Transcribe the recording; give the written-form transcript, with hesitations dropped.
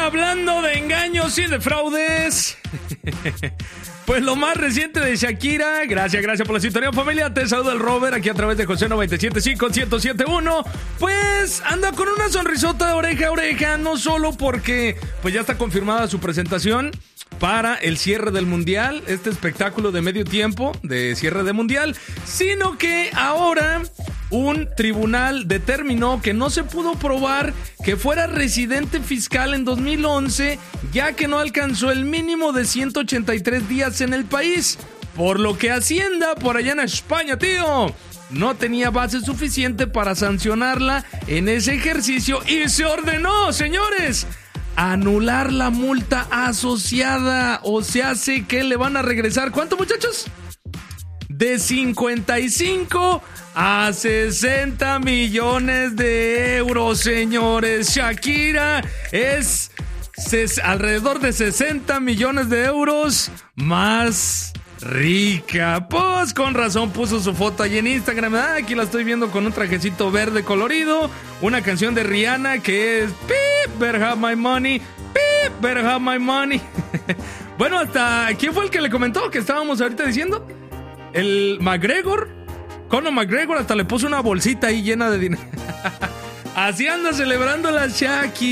hablando de engaños y de fraudes, pues lo más reciente de Shakira. Gracias por la sintonía, familia. Te saluda el Robert aquí a través de José 97.5, 107.1. Pues anda con una sonrisota de oreja a oreja, no solo porque pues ya está confirmada su presentación para el cierre del Mundial, este espectáculo de medio tiempo de cierre de Mundial, sino que ahora un tribunal determinó que no se pudo probar que fuera residente fiscal en 2011, ya que no alcanzó el mínimo de 183 días en el país, por lo que Hacienda, por allá en España, tío, no tenía base suficiente para sancionarla en ese ejercicio y se ordenó, señores, anular la multa asociada. O sea, hace que le van a regresar, ¿cuánto, muchachos? De 55 a 60 millones de euros, señores. Shakira es alrededor de 60 millones de euros más rica. Pues con razón puso su foto allí en Instagram. Aquí la estoy viendo con un trajecito verde colorido. Una canción de Rihanna que es Beep, better have my money. Beep, better have my money. Bueno, hasta ¿quién fue el que le comentó que estábamos ahorita diciendo? El McGregor. Conor McGregor hasta le puso una bolsita ahí llena de dinero. Así anda celebrando la Shakira.